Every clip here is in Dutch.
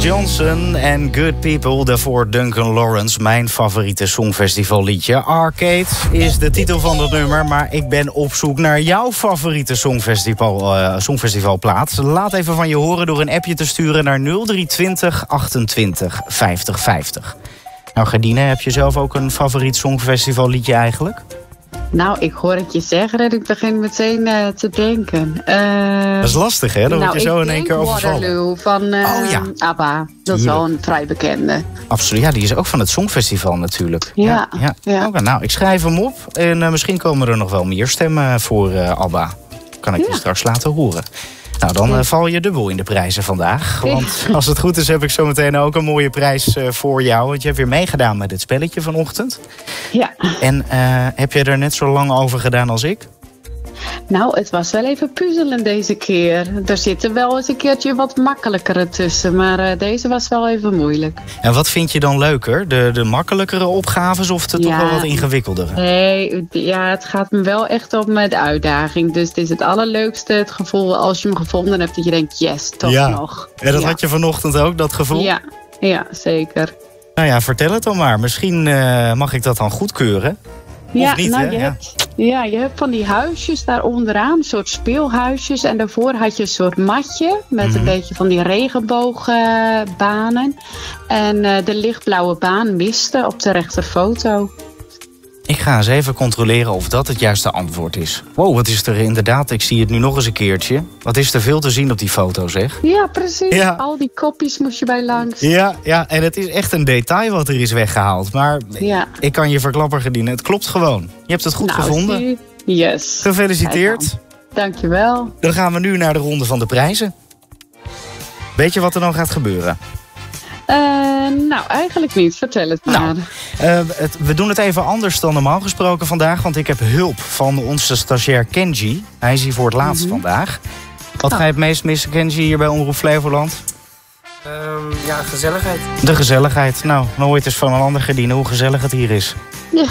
Johnson en Good People, daarvoor Duncan Lawrence, mijn favoriete songfestivalliedje. Arcade is de titel van dat nummer, maar ik ben op zoek naar jouw favoriete songfestivalplaat. Laat even van je horen door een appje te sturen naar 0320 28 50 50. Nou, Gardine, heb je zelf ook een favoriet songfestivalliedje eigenlijk? Nou, ik hoor het je zeggen en ik begin meteen te denken. Dat is lastig, hè? Dan word je zo in één keer overvallen. Waterloo van ABBA. Dat is wel een vrij bekende. Absoluut, ja, die is ook van het Songfestival natuurlijk. Ja. Okay, nou, ik schrijf hem op en misschien komen er nog wel meer stemmen voor ABBA. Kan ik je straks laten horen. Nou, dan val je dubbel in de prijzen vandaag. Want als het goed is, heb ik zo meteen ook een mooie prijs voor jou. Want je hebt weer meegedaan met het spelletje vanochtend. Ja. En heb je er net zo lang over gedaan als ik? Nou, het was wel even puzzelen deze keer. Er zitten wel eens een keertje wat makkelijkere tussen. Maar deze was wel even moeilijk. En wat vind je dan leuker? De makkelijkere opgaves of de toch wel wat ingewikkeldere? Nee, het gaat me wel echt op met de uitdaging. Dus het is het allerleukste, het gevoel als je hem gevonden hebt. Dat je denkt, yes, toch nog. En dat had je vanochtend ook, dat gevoel? Ja, zeker. Nou ja, vertel het dan maar. Misschien mag ik dat dan goedkeuren. Of niet, nou, hè? Je hebt van die huisjes daar onderaan, een soort speelhuisjes. En daarvoor had je een soort matje met een beetje van die regenboogbanen. En de lichtblauwe baan miste op de rechterfoto. Ik ga eens even controleren of dat het juiste antwoord is. Wow, wat is er inderdaad, ik zie het nu nog eens een keertje. Wat is er veel te zien op die foto, zeg. Ja, precies. Ja. Al die kopjes moest je bij langs. Ja, en het is echt een detail wat er is weggehaald. Maar ik kan je verklappen, Gardine, het klopt gewoon. Je hebt het goed gevonden. Yes. Gefeliciteerd. Dankjewel. Dan gaan we nu naar de ronde van de prijzen. Weet je wat er dan gaat gebeuren? Nou, eigenlijk niet. Vertel het maar. Nou, we doen het even anders dan normaal gesproken vandaag. Want ik heb hulp van onze stagiair Kenji. Hij is hier voor het laatst vandaag. Wat ga je het meest missen, Kenji, hier bij Omroep Flevoland? Gezelligheid. De gezelligheid. Nou, nooit eens van een ander Gardine hoe gezellig het hier is. Ja.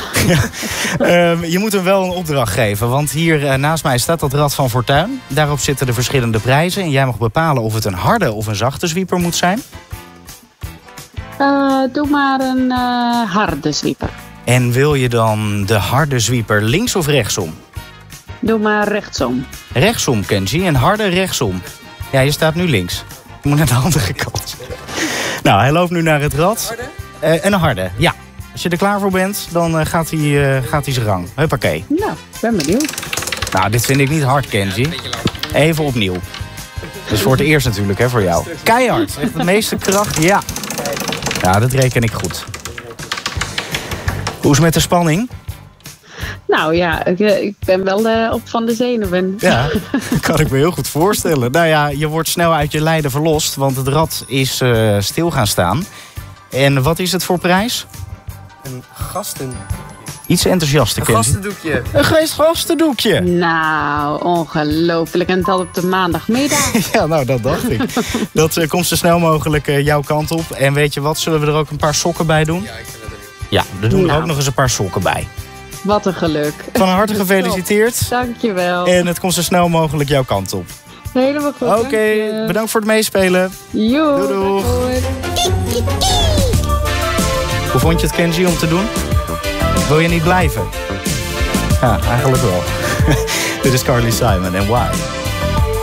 Je moet hem wel een opdracht geven. Want hier naast mij staat dat Rad van Fortuin. Daarop zitten de verschillende prijzen. En jij mag bepalen of het een harde of een zachte zwieper moet zijn. Doe maar een harde zwieper. En wil je dan de harde zwieper links of rechtsom? Doe maar rechtsom. Rechtsom, Kenji. En harde rechtsom. Ja, je staat nu links. Je moet naar de andere kant. Nou, hij loopt nu naar het rad. Een harde, ja. Als je er klaar voor bent, dan gaat hij zijn gang. Huppakee. Nou, ben benieuwd. Nou, dit vind ik niet hard, Kenji. Even opnieuw. Dus voor het eerst natuurlijk, hè, voor jou. Keihard. Echt de meeste kracht. Ja. Ja, dat reken ik goed. Hoe is het met de spanning? Nou ja, ik ben wel op van de zenuwen. Ja, dat kan ik me heel goed voorstellen. Nou ja, je wordt snel uit je lijden verlost, want het rad is stil gaan staan. En wat is het voor prijs? Een gastendoekje. Iets enthousiaster, Kenji. Een gastendoekje. Een gastendoekje. Nou, ongelooflijk. En dat op de maandagmiddag. Ja, nou, dat dacht ik. Dat komt zo snel mogelijk jouw kant op. En weet je wat, zullen we er ook een paar sokken bij doen? Ja, ik vind dat erin. Ja, we doen er ook nog eens een paar sokken bij. Wat een geluk. Van harte gefeliciteerd. Dankjewel. En het komt zo snel mogelijk jouw kant op. Helemaal goed. Oké, bedankt voor het meespelen. Doei. Doei. Hoe vond je het, Kenji, om te doen? Wil je niet blijven? Ja, eigenlijk wel. Dit is Carly Simon en Why.